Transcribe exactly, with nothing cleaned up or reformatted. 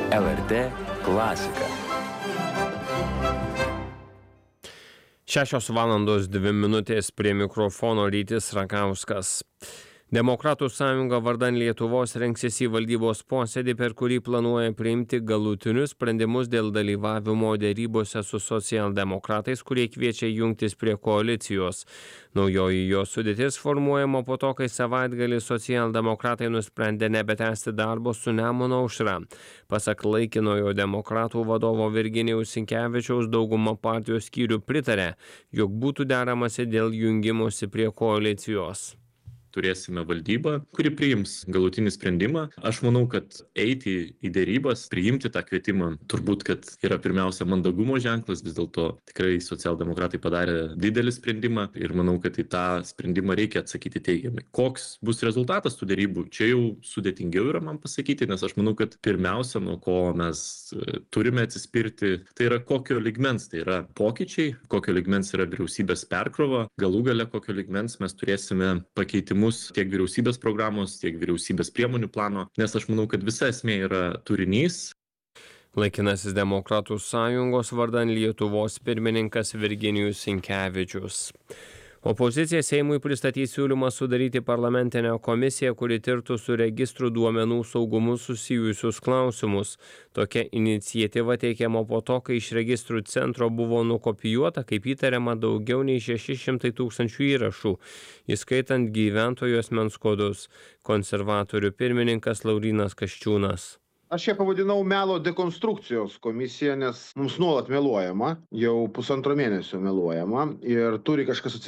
L R T klasika. Šešios valandos dvi minutės, prie mikrofono Rytis Rakauskas. Demokratų sąjunga vardan Lietuvos rengsis į valdybos posėdį, per kurį planuoja priimti galutinius sprendimus dėl dalyvavimo dėrybose su socialdemokratais, kurie kviečia jungtis prie koalicijos. Naujoji jo sudėtis formuojama po to, kai savaitgalį socialdemokratai nusprendė nebetęsti darbo su Nemuno aušra. Pasak laikinojo demokratų vadovo Virginijaus Sinkevičiaus, dauguma partijos skyrių pritarė, jog būtų deramasi dėl jungimosi prie koalicijos. Turėsime valdybą, kuri priims galutinį sprendimą. Aš manau, kad eiti į dėrybas, priimti tą kvietimą, turbūt, kad yra pirmiausia mandagumo ženklas, vis dėlto tikrai socialdemokratai padarė didelį sprendimą ir manau, kad į tą sprendimą reikia atsakyti teigiamai. Koks bus rezultatas tų dėrybų, čia jau sudėtingiau yra man pasakyti, nes aš manau, kad pirmiausia, nuo ko mes turime atsispirti, tai yra kokio lygmens, tai yra pokyčiai, kokio lygmens yra vyriausybės perkrova, galų gale kokio lygmens mes turėsime pakeitimą tiek vyriausybės programos, tiek vyriausybės priemonių plano, nes aš manau, kad visa esmė yra turinys. Laikinasis Demokratų sąjungos vardan Lietuvos pirmininkas Virginijus Sinkevičius. Opozicija Seimui pristatys siūlymą sudaryti parlamentinę komisiją, kuri tirtų su registrų duomenų saugumu susijusius klausimus. Tokia iniciatyva teikiama po to, kai iš registrų centro buvo nukopijuota, kaip įtariama, daugiau nei šeši šimtai tūkstančių įrašų, įskaitant gyventojų asmens kodus. Konservatorių pirmininkas Laurynas Kasčiūnas. Aš ją pavadinau melo dekonstrukcijos komisija, nes mums nuolat meluojama, jau pusantro mėnesio meluojama ir turi kažkas